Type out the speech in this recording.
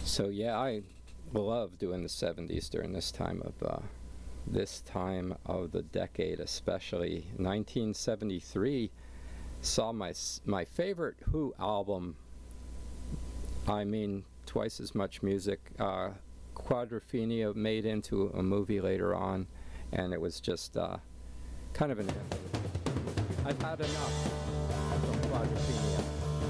So yeah, I love doing the 70s during this time of the decade, especially 1973 saw my favorite Who album. I mean, twice as much music. Quadrophenia made into a movie later on, and it was just kind of an. I've had enough from Quadrophenia.